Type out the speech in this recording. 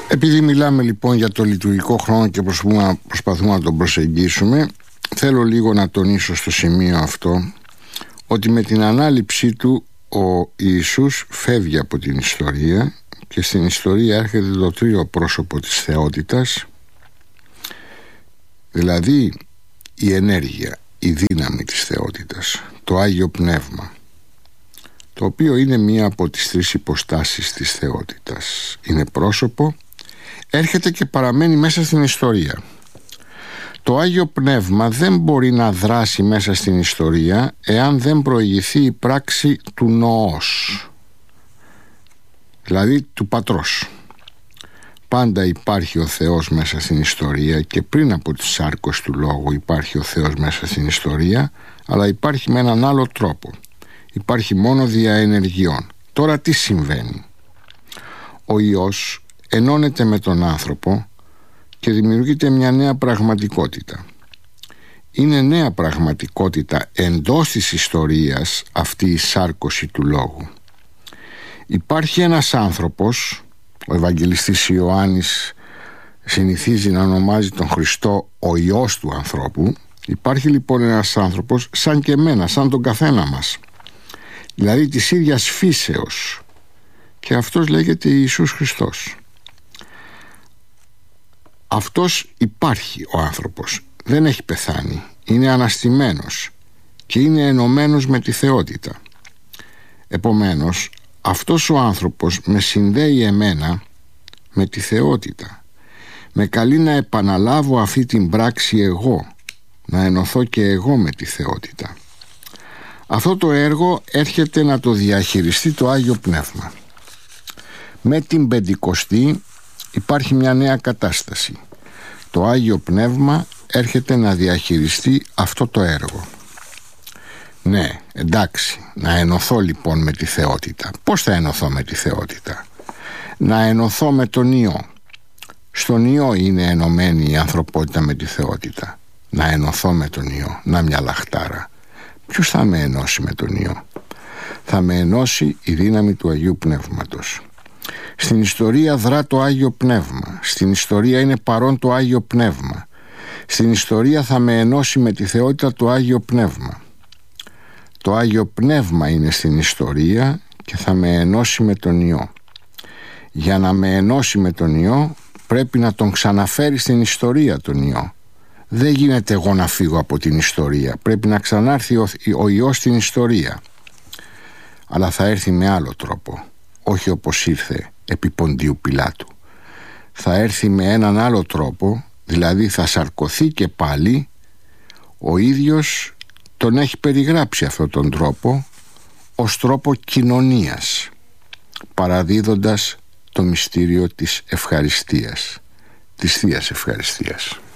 Επειδή μιλάμε λοιπόν για το λειτουργικό χρόνο και προσπαθούμε να τον προσεγγίσουμε, θέλω λίγο να τονίσω στο σημείο αυτό ότι με την ανάληψή του ο Ιησούς φεύγει από την ιστορία και στην ιστορία έρχεται το τρίο πρόσωπο της θεότητας, δηλαδή η ενέργεια, η δύναμη της θεότητας, το Άγιο Πνεύμα, το οποίο είναι μία από τις τρεις υποστάσεις της θεότητας. Είναι πρόσωπο, έρχεται και παραμένει μέσα στην ιστορία. Το Άγιο Πνεύμα δεν μπορεί να δράσει μέσα στην ιστορία εάν δεν προηγηθεί η πράξη του νοός, δηλαδή του Πατρός. Πάντα υπάρχει ο Θεός μέσα στην ιστορία και πριν από τη σάρκωση του Λόγου υπάρχει ο Θεός μέσα στην ιστορία, αλλά υπάρχει με έναν άλλο τρόπο. Υπάρχει μόνο δια ενεργειών. Τώρα τι συμβαίνει? Ο Υιός ενώνεται με τον άνθρωπο και δημιουργείται μια νέα πραγματικότητα. Είναι νέα πραγματικότητα εντός της ιστορίας αυτή η σάρκωση του Λόγου. Υπάρχει ένας άνθρωπος, ο Ευαγγελιστής Ιωάννης συνηθίζει να ονομάζει τον Χριστό ο Υιός του ανθρώπου. Υπάρχει λοιπόν ένας άνθρωπος σαν και εμένα, σαν τον καθένα μας, δηλαδή της ίδιας φύσεως, και αυτός λέγεται Ιησούς Χριστός. Αυτός υπάρχει ο άνθρωπος, δεν έχει πεθάνει, είναι αναστημένος και είναι ενωμένος με τη θεότητα. Επομένως, αυτός ο άνθρωπος με συνδέει εμένα με τη θεότητα. Με καλεί να επαναλάβω αυτή την πράξη εγώ, να ενωθώ και εγώ με τη θεότητα. Αυτό το έργο έρχεται να το διαχειριστεί το Άγιο Πνεύμα. Με την Πεντηκοστή υπάρχει μια νέα κατάσταση. Το Άγιο Πνεύμα έρχεται να διαχειριστεί αυτό το έργο. Ναι, εντάξει, να ενωθώ λοιπόν με τη θεότητα. Πώς θα ενωθώ με τη θεότητα? Να ενωθώ με τον Υιό. Στον Υιό είναι ενωμένη η ανθρωπότητα με τη θεότητα. Να ενωθώ με τον Υιό, να μια λαχτάρα. Ποιος θα με ενώσει με τον Υιό? Θα με ενώσει η δύναμη του Αγίου Πνεύματος. Στην ιστορία δρά το Άγιο Πνεύμα. Στην ιστορία είναι παρόν το Άγιο Πνεύμα. Στην ιστορία θα με ενώσει με τη θεότητα το Άγιο Πνεύμα. Το Άγιο Πνεύμα είναι στην ιστορία και θα με ενώσει με τον Υιό. Για να με ενώσει με τον Υιό πρέπει να τον ξαναφέρει στην ιστορία τον Υιό. Δεν γίνεται εγώ να φύγω από την ιστορία. Πρέπει να ξανάρθει ο Υιός στην ιστορία. Αλλά θα έρθει με άλλο τρόπο. Όχι όπως ήρθε επί Ποντίου Πιλάτου. Θα έρθει με έναν άλλο τρόπο, δηλαδή θα σαρκωθεί και πάλι. Ο ίδιος τον έχει περιγράψει αυτόν τον τρόπο ως τρόπο κοινωνίας, παραδίδοντας το μυστήριο της ευχαριστίας, της Θείας Ευχαριστίας.